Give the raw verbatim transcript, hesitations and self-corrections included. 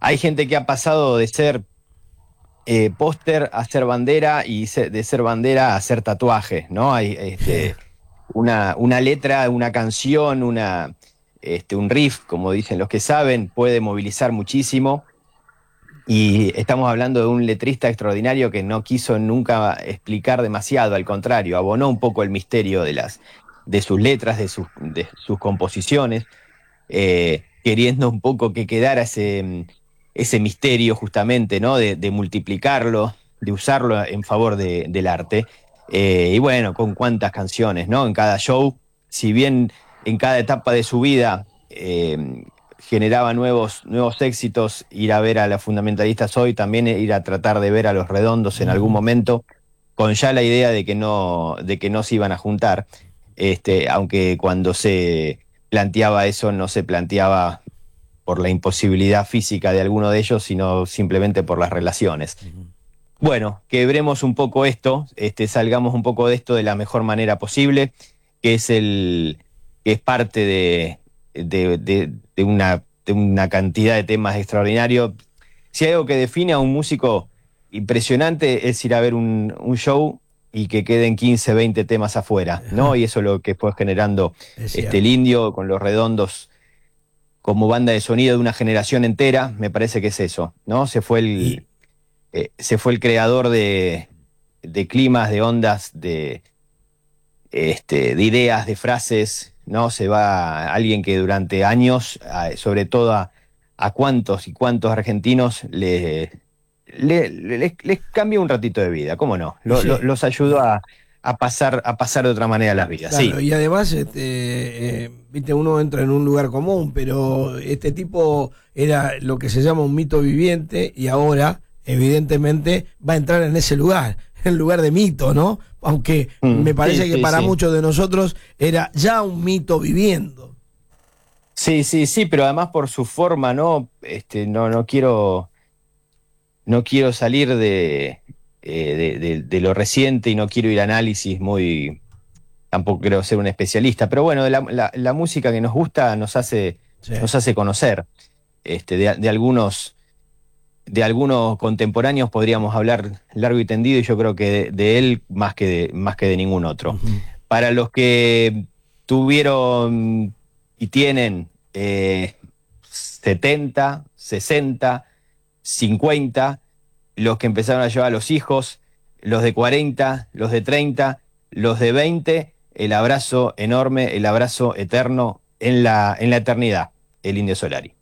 hay gente que ha pasado de ser eh, póster a ser bandera y se- de ser bandera a ser tatuaje, ¿no? Hay este, una, una letra, una canción, una, este, un riff, como dicen los que saben, puede movilizar muchísimo. Y estamos hablando de un letrista extraordinario que no quiso nunca explicar demasiado, al contrario, abonó un poco el misterio de las, de sus letras, de sus, de sus composiciones, eh, queriendo un poco que quedara ese, mm, ese misterio justamente, ¿no? De, de multiplicarlo, de usarlo en favor de- del arte. Eh, y bueno, con cuántas canciones, ¿no? En cada show, si bien en cada etapa de su vida eh, generaba nuevos, nuevos éxitos, ir a ver a las fundamentalistas hoy, también ir a tratar de ver a los redondos en algún Ujú. momento, con ya la idea de que no, de que no se iban a juntar, este, aunque cuando se planteaba eso no se planteaba por la imposibilidad física de alguno de ellos, sino simplemente por las relaciones. Bueno, quebremos un poco esto, este, salgamos un poco de esto de la mejor manera posible, que es el, que es parte de, de, de- de una, de una cantidad de temas extraordinarios. Si hay algo que define a un músico impresionante es ir a ver un, un show y que queden quince, veinte temas afuera, ¿no? Y eso es lo que fue generando Es este, el cierto. Indio con Los Redondos como banda de sonido de una generación entera, me parece que es eso, ¿no? Se fue Y el, eh, se fue el creador de, de climas, de ondas, de, este, de ideas, de frases, ¿no? Se va alguien que durante años, a- sobre todo a, a cuántos y cuántos argentinos le, le- le- les, les cambió un ratito de vida, ¿cómo no? y Lo- lo- sí, los ayudó y, a, a pasar, a pasar de otra manera las vidas, claro, sí. y además, este, eh, viste, uno entra en un lugar común, pero este tipo era lo que se llama un mito viviente y ahora, evidentemente, va a entrar en ese lugar, en lugar de mito, ¿no? Aunque me Mm, sí, parece que sí, para sí. muchos de nosotros era ya un mito viviendo. Sí, sí, sí, pero además por su forma, ¿no? Este, no, no quiero, no quiero salir de, eh, de, de- de lo reciente y no quiero ir a análisis muy, tampoco creo ser un especialista, pero bueno, la, la- la música que nos gusta nos hace, Sí. nos hace conocer. Este, de, de algunos, de algunos contemporáneos podríamos hablar largo y tendido, y yo creo que de, de él más que de, más que de ningún otro. Ujú. Para los que tuvieron y tienen eh, setenta, sesenta, cincuenta, los que empezaron a llevar a los hijos, los de cuarenta, los de treinta, los de veinte, el abrazo enorme, el abrazo eterno en la, en la eternidad, el Indio Solari.